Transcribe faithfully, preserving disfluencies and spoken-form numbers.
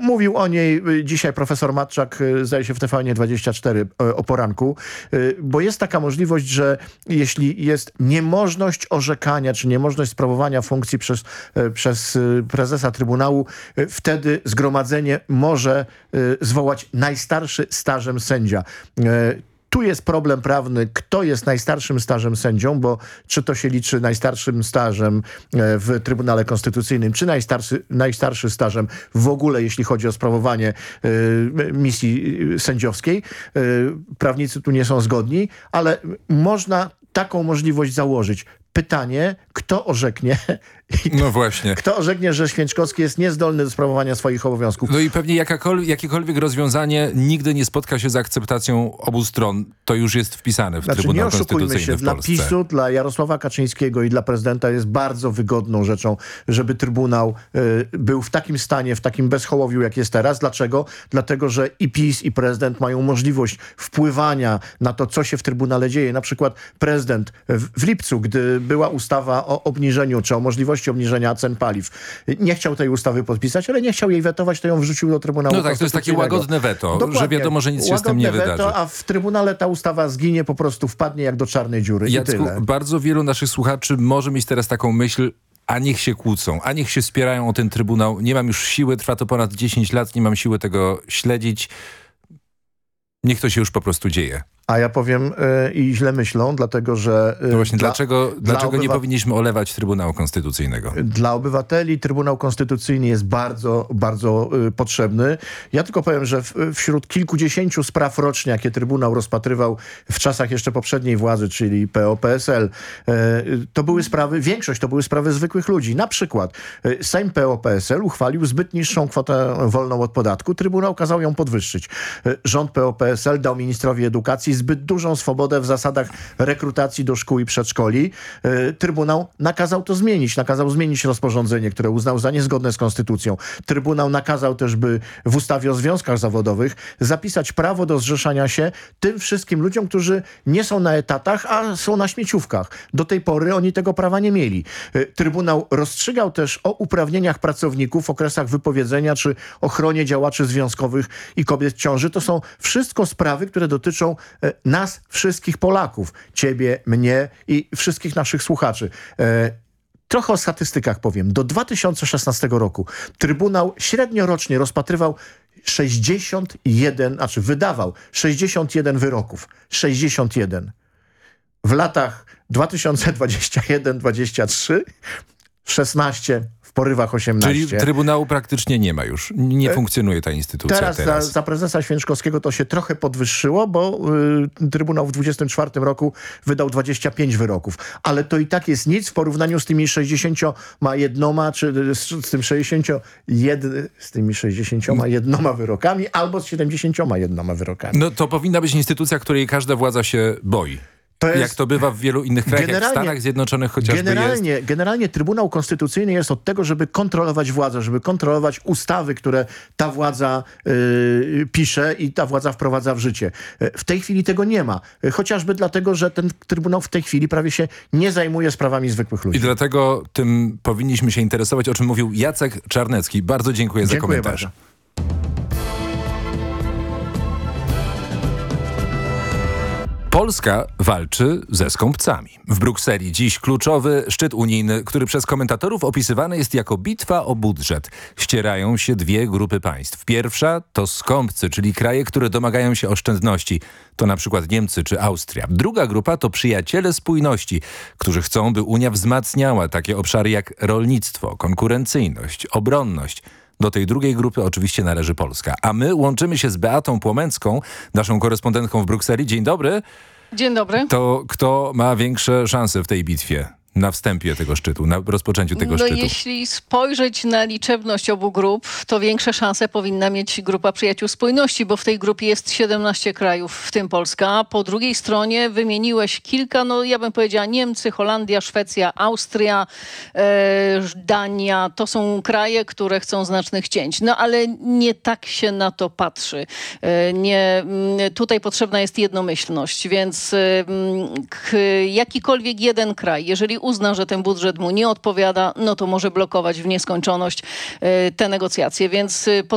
Mówił o niej dzisiaj profesor Matczak, zdaje się w T V N dwadzieścia cztery o poranku, bo jest taka możliwość, że jeśli jest niemożność orzekania, czy niemożność sprawowania funkcji przez, przez prezesa Trybunału, wtedy zgromadzenie może zwołać najstarszy stażem sędzia. Tu jest problem prawny, kto jest najstarszym stażem sędzią, bo czy to się liczy najstarszym stażem w Trybunale Konstytucyjnym, czy najstarszy, najstarszy stażem w ogóle, jeśli chodzi o sprawowanie y, misji sędziowskiej. Y, prawnicy tu nie są zgodni, ale można taką możliwość założyć. Pytanie, kto orzeknie, no właśnie. Kto orzeknie, że Święczkowski jest niezdolny do sprawowania swoich obowiązków. No i pewnie jakakolwiek, jakiekolwiek rozwiązanie nigdy nie spotka się z akceptacją obu stron. To już jest wpisane w znaczy, Trybunał Konstytucyjny się, w dla Polsce. PiSu, dla Jarosława Kaczyńskiego i dla prezydenta jest bardzo wygodną rzeczą, żeby Trybunał y, był w takim stanie, w takim bezhołowiu, jak jest teraz. Dlaczego? Dlatego, że i PiS, i prezydent mają możliwość wpływania na to, co się w Trybunale dzieje. Na przykład prezydent w, w lipcu, gdy była ustawa o obniżeniu, czy o możliwości obniżenia cen paliw. Nie chciał tej ustawy podpisać, ale nie chciał jej wetować, to ją wrzucił do Trybunału No tak, to jest takie łagodne weto, Dokładnie. że wiadomo, że nic się z tym nie weto, wydarzy. A w Trybunale ta ustawa zginie, po prostu wpadnie jak do czarnej dziury. Jacku, i tyle. Bardzo wielu naszych słuchaczy może mieć teraz taką myśl, a niech się kłócą, a niech się spierają o ten Trybunał. Nie mam już siły, trwa to ponad dziesięć lat, nie mam siły tego śledzić. Niech to się już po prostu dzieje. A ja powiem yy, i źle myślą, dlatego że... Yy, no właśnie, dla, dlaczego, dla dlaczego obywa... nie powinniśmy olewać Trybunału Konstytucyjnego? Dla obywateli Trybunał Konstytucyjny jest bardzo, bardzo yy, potrzebny. Ja tylko powiem, że w, wśród kilkudziesięciu spraw rocznie, jakie Trybunał rozpatrywał w czasach jeszcze poprzedniej władzy, czyli P O P S L, yy, to były sprawy, większość to były sprawy zwykłych ludzi. Na przykład yy, Sejm P O P S L uchwalił zbyt niższą kwotę wolną od podatku. Trybunał kazał ją podwyższyć. Yy, rząd P O P S L dał ministrowi edukacji zbyt dużą swobodę w zasadach rekrutacji do szkół i przedszkoli. Yy, Trybunał nakazał to zmienić. Nakazał zmienić rozporządzenie, które uznał za niezgodne z konstytucją. Trybunał nakazał też, by w ustawie o związkach zawodowych zapisać prawo do zrzeszania się tym wszystkim ludziom, którzy nie są na etatach, a są na śmieciówkach. Do tej pory oni tego prawa nie mieli. Yy, Trybunał rozstrzygał też o uprawnieniach pracowników w okresach wypowiedzenia czy ochronie działaczy związkowych i kobiet w ciąży. To są wszystko sprawy, które dotyczą yy, nas, wszystkich Polaków, ciebie, mnie i wszystkich naszych słuchaczy. E, trochę o statystykach powiem. Do dwa tysiące szesnastego roku Trybunał średnio rocznie rozpatrywał sześćdziesiąt jeden, znaczy wydawał sześćdziesiąt jeden wyroków. sześćdziesiąt jeden. W latach dwa tysiące dwudziestym pierwszym dwudziestym trzecim szesnaście, w porywach osiemnaście. Czyli Trybunału praktycznie nie ma już. Nie funkcjonuje ta instytucja teraz. teraz. Za, za prezesa Święczkowskiego to się trochę podwyższyło, bo y, Trybunał w dwudziestym czwartym roku wydał dwadzieścia pięć wyroków. Ale to i tak jest nic w porównaniu z tymi sześćdziesięcioma jednoma, czy z, z tym sześćdziesięcioma jed, z tymi sześćdziesięcioma jednoma wyrokami, albo z siedemdziesięcioma jednoma wyrokami. No to powinna być instytucja, której każda władza się boi. To jest, jak to bywa w wielu innych krajach, jak w Stanach Zjednoczonych chociażby generalnie, jest. Generalnie Trybunał Konstytucyjny jest od tego, żeby kontrolować władzę, żeby kontrolować ustawy, które ta władza yy, pisze i ta władza wprowadza w życie. W tej chwili tego nie ma. Chociażby dlatego, że ten Trybunał w tej chwili prawie się nie zajmuje sprawami zwykłych ludzi. I dlatego tym powinniśmy się interesować, o czym mówił Jacek Czarnecki. Bardzo dziękuję, dziękuję za komentarz. Bardzo. Polska walczy ze skąpcami. W Brukseli dziś kluczowy szczyt unijny, który przez komentatorów opisywany jest jako bitwa o budżet. Ścierają się dwie grupy państw. Pierwsza to skąpcy, czyli kraje, które domagają się oszczędności. To na przykład Niemcy czy Austria. Druga grupa to przyjaciele spójności, którzy chcą, by Unia wzmacniała takie obszary jak rolnictwo, konkurencyjność, obronność. Do tej drugiej grupy oczywiście należy Polska. A my łączymy się z Beatą Płomęcką, naszą korespondentką w Brukseli. Dzień dobry. Dzień dobry. To kto ma większe szanse w tej bitwie? Na wstępie tego szczytu, na rozpoczęciu tego no szczytu? Jeśli spojrzeć na liczebność obu grup, to większe szanse powinna mieć Grupa Przyjaciół Spójności, bo w tej grupie jest siedemnaście krajów, w tym Polska. Po drugiej stronie wymieniłeś kilka, no ja bym powiedziała Niemcy, Holandia, Szwecja, Austria, e, Dania. To są kraje, które chcą znacznych cięć. No ale nie tak się na to patrzy. E, nie, tutaj potrzebna jest jednomyślność, więc e, k, jakikolwiek jeden kraj, jeżeli uzna, że ten budżet mu nie odpowiada, no to może blokować w nieskończoność te negocjacje, więc